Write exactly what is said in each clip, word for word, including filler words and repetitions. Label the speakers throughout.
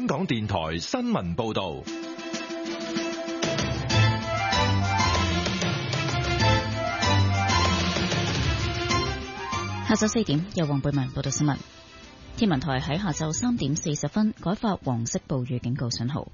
Speaker 1: 香港電台新聞報道。
Speaker 2: 下晝四點，由黃貝文報道新聞。天文台喺下晝三點四十分改發黃色暴雨警告信號。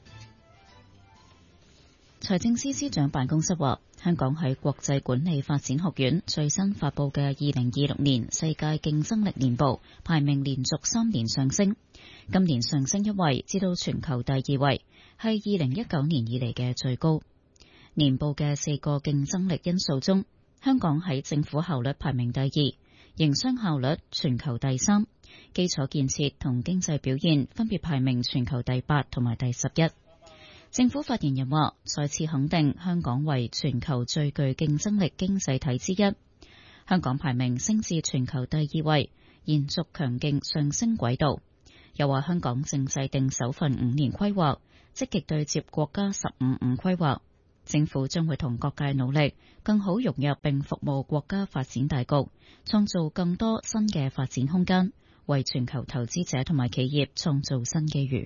Speaker 2: 財政司司長辦公室話，香港喺國際管理發展學院最新發佈嘅二零二六年世界競爭力年報排名連續三年上升，今年上升一位，至到全球第二位，係二零一九年以嚟嘅最高。年報嘅四個競爭力因素中，香港喺政府效率排名第二，營商效率全球第三，基礎建設同經濟表現分別排名全球第八同埋第十一。政府發言人話，再次肯定香港為全球最具競爭力經濟體之一，香港排名升至全球第二位，延續強勁上升軌道。又話香港正制定首份五年規劃，積極對接國家十五五規劃，政府將會同各界努力，更好融入並服務國家發展大局，創造更多新嘅發展空間，為全球投資者同埋企業創造新機遇。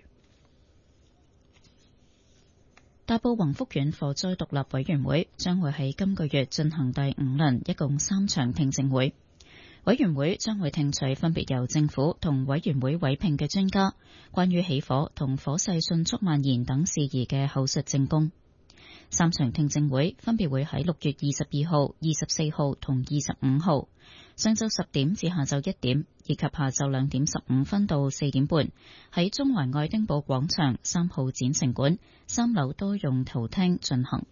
Speaker 2: 大埔宏福苑火災獨立委員會將會喺今個月進行第五輪，一共三場聽證會。委員會將會聽取分別由政府同委員會委聘嘅專家關於起火同火勢迅速蔓延等事宜嘅口述證供。三場聽證會分別會喺六月二十二號、二十四號同二十五號，上晝十點至下晝一點，以及下晝兩點十五分到四點半，喺中環愛丁堡廣場三號展城館三樓多用途廳進行。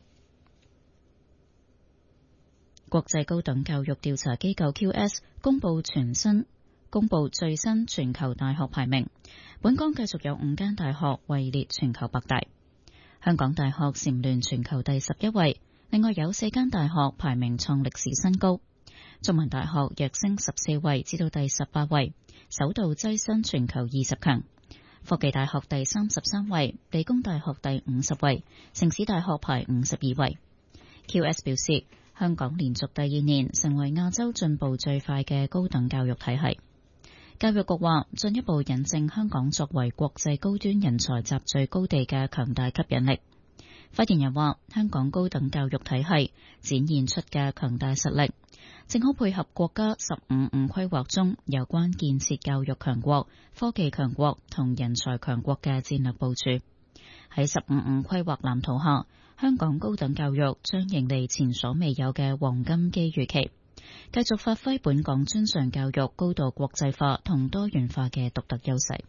Speaker 2: 國際高等教育調查機構 Q S 公布全新公布最新全球大學排名，本港繼續有五間大學位列全球百大。香港大學蟬聯全球第十一位，另外有四間大學排名創歷史新高。中文大學躍升十四位至到第十八位，首度躋身全球二十強。科技大學第三十三位，理工大學第五十位，城市大學排五十二位。Q S 表示，香港連續第二年成為亞洲進步最快嘅高等教育體系。教育局話，進一步引證香港作為國際高端人才集聚高地嘅強大吸引力。發言人話，香港高等教育體系展現出嘅強大實力，正好配合國家十五五規劃中有關建設教育強國、科技強國同人才強國嘅戰略部署。喺十五五規劃藍圖下，香港高等教育將迎嚟前所未有嘅黃金機遇期，繼續發揮本港專上教育高度國際化同多元化嘅獨特優勢。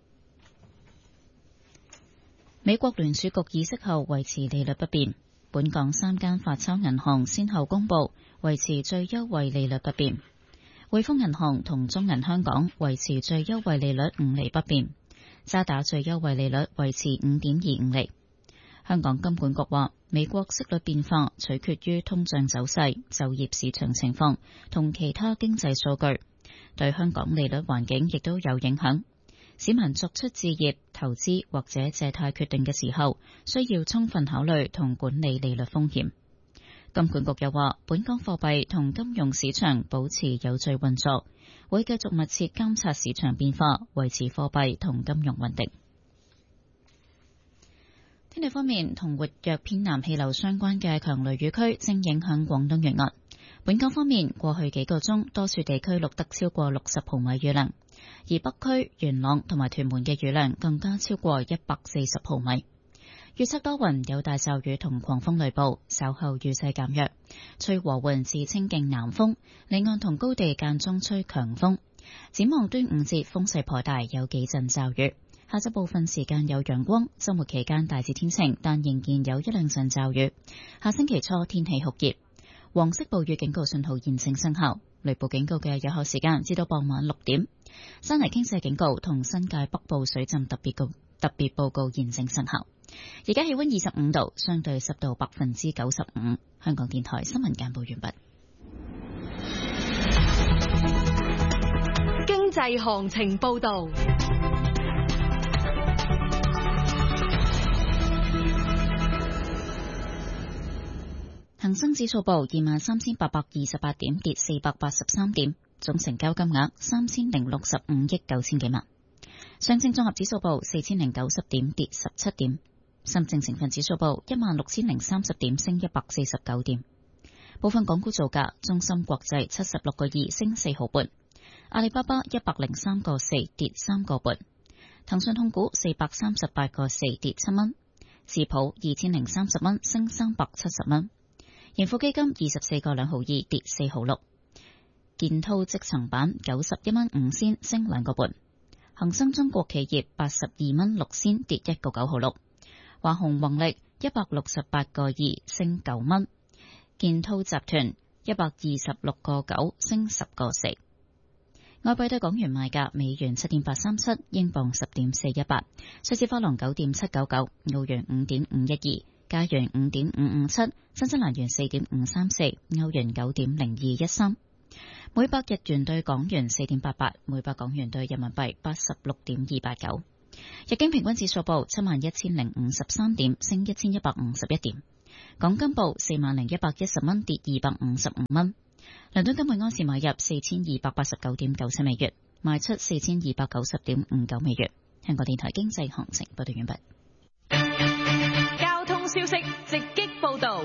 Speaker 2: 美國聯儲局議息後維持利率不變，本港三間發鈔銀行先後公布維持最優惠利率不變，匯豐銀行同中銀香港維持最優惠利率五厘不變，渣打最優惠利率維持五點二五厘。香港金管局話，美國息率變化取決於通脹走勢、就業市場情況同其他經濟數據，對香港利率環境亦都有影響。市民作出置業、投資或者借貸決定嘅時候，需要充分考慮同管理利率風險。金管局又話，本港貨幣同金融市場保持有序運作，會繼續密切監察市場變化，維持貨幣同金融穩定。天氣方面，同活躍偏南氣流相關嘅強雷雨區正影響廣東沿岸。本港方面，過去幾個鐘多處地區錄得超過六十毫米雨量，而北區、元朗同埋屯門嘅雨量更加超過一百四十毫米。預測多雲，有大驟雨同狂風雷暴，稍後雨勢減弱，吹和緩至清勁南風，離岸同高地間中吹強風。展望端午節風勢頗大，有幾陣驟雨。下晝部分時間有陽光，周末期間大致天晴，但仍然有一兩陣驟雨。下星期初天氣酷熱，黃色暴雨警告信號現正生效，雷暴警告嘅有效時間至到傍晚六點。山泥傾瀉警告同新界北部水浸特別告特別報告現正生效。而家氣溫二十五度，相對濕度百分之九十五。香港電台新聞簡報完畢。
Speaker 3: 經濟行情報道。
Speaker 2: 恒生指數報二萬三千八百二十八點，跌四百八十三點，總成交金額三千零六十五億九千幾萬。 上證綜合指數報四千零九十點，跌十七點。深證成分指數報一萬六千零三十點，升一百四十九點。部分港股造價：中芯國際七十六個二，升四毫半；阿里巴巴一百零三個四，跌三個半；騰訊控股四百三十八個四，跌七蚊；時普二千零三十蚊，升三百七十蚊；盈富基金二十四個兩毫二，跌四毫六；建滔積層板九十一蚊五仙，升兩個半；恒生中國企業八十二蚊六仙，跌一個九毫六；華虹宏力一百六十八個二，升九蚊；建滔集團一百二十六個九，升十個四。外幣對港元賣價：美元七點八三七，英鎊十點四一八，瑞士法郎九點七九九，澳元五點五一二，加元五點五五七，新西蘭元四點五三四，歐元九點零二一三。每百日元對港元四點八八，每百港元對人民幣八十六點二八九。日經平均指數報七萬一千零五十三點，升一千一百五十一點。港金報四萬零一百一十蚊，跌二百五十五蚊。倫敦金每安士買入四千二百八十九點九七美元，賣出四千二百九十點五九美元。香港電台經濟行情報道完畢。
Speaker 3: 交通消息直擊報道。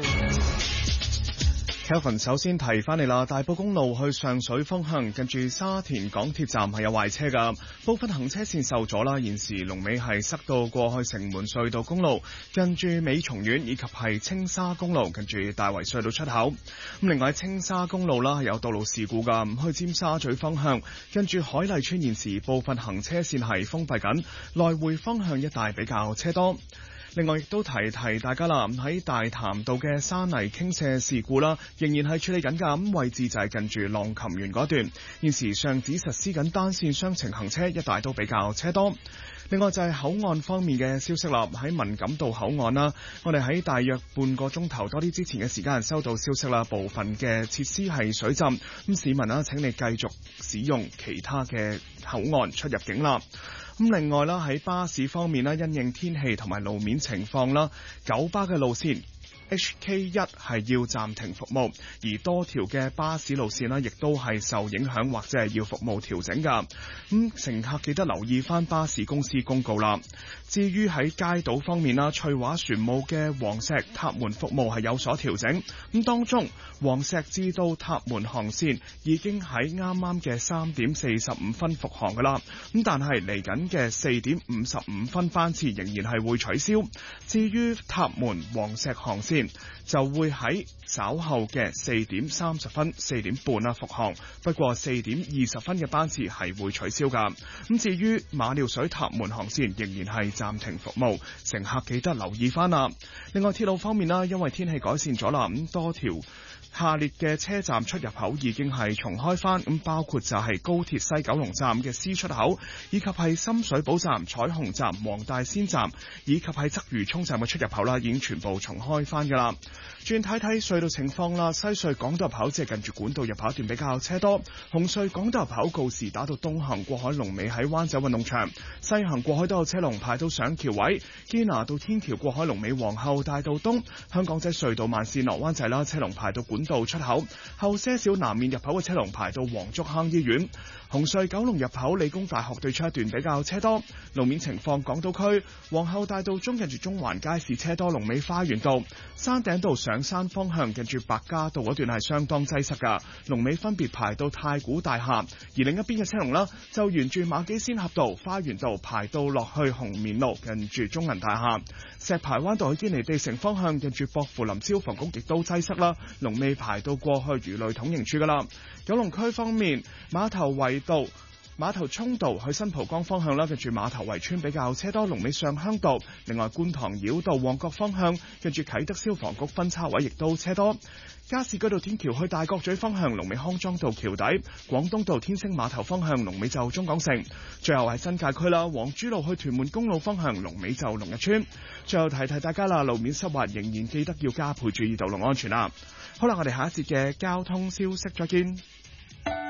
Speaker 4: Kelvin 首先提翻你啦，大埔公路去上水方向，近住沙田港鐵站係有壞車噶，部分行車線受阻啦。現時龍尾係塞到過去城門隧道公路，近住美松苑以及係青沙公路，近住大圍隧道出口。咁另外青沙公路啦係有道路事故噶，去尖沙咀方向，近住海麗村現時部分行車線係封閉緊，來回方向一帶比較車多。另外亦都提提大家啦，喺大潭道嘅山泥傾瀉事故啦，仍然係處理緊㗎。咁位置就係近住浪琴園嗰段，現時上址實施緊單線雙程行車，一帶都比較車多。另外就係口岸方面嘅消息啦，喺文錦渡口岸啦，我哋喺大約半個鐘頭多啲之前嘅時間收到消息啦，部分嘅設施係水浸，咁市民啦請你繼續使用其他嘅口岸出入境啦。咁另外啦，喺巴士方面啦，因應天氣同埋路面情況啦，九巴嘅路線H K 一 係要暫停服務，而多條嘅巴士路線呢亦都係受影響或者係要服務調整㗎。咁乘客記得留意返巴士公司公告啦。至於喺街渡方面啦，翠華船務嘅黃石塔門服務係有所調整。咁當中黃石至到塔門航線已經喺啱啱嘅三點四十五分復航㗎啦。咁但係嚟緊嘅四點五十五分班次仍然係會取消。至於塔門黃石航線就會喺稍後嘅四點三十分、四點半啦復航，不過四點二十分嘅班次係會取消噶。咁至於馬料水塔門航線仍然係暫停服務，乘客記得留意翻啦。另外鐵路方面啦，因為天氣改善咗啦，咁多條下列嘅車站出入口已經係重開翻，咁包括就係高鐵西九龍站嘅 C 出口，以及係深水埗站、彩虹站、黃大仙站，以及係鰂魚涌站嘅出入口啦，已經全部重開翻噶啦。轉睇睇隧道情況啦，西隧港島入口即係近住管道入口一段比較車多，紅隧港島入口告士打道東行過海龍尾喺灣仔運動場，西行過海都有車龍排到上橋位，堅拿道天橋過海龍尾皇后大道東，香港仔隧道慢線落灣仔啦，車龍排到管道出口，後些少南面入口嘅車龍排到黃竹坑醫院。紅隧九龍入口理工大學對出一段比較車多，路面情況港島區皇后大道中近住中環街市車多，龍尾花園道，山頂道上山方向近住白加道嗰段係相當擠塞噶，龍尾分別排到太古大廈，而另一邊嘅車龍啦就沿住馬基仙峽道花園道排到落去紅棉路近住中銀大廈，石排灣道去堅尼地城方向近住薄扶林消防局亦都擠塞啦，龍尾排到過去魚類統營處噶啦。九龍區方面，馬頭圍道、馬頭涌道去新蒲崗方向啦，跟住馬頭圍村比較車多，龍尾上鄉道。另外觀塘繞道旺角方向，跟住啟德消防局分叉位亦都車多。加士居道天橋去大角咀方向，龍尾康莊道橋底。廣東道天星碼頭方向，龍尾就中港城。最後係新界區啦，黃珠路去屯門公路方向，龍尾就龍日村。最後提提大家啦，路面濕滑，仍然記得要加倍注意道路安全啦。好啦，我哋下一節嘅交通消息再見。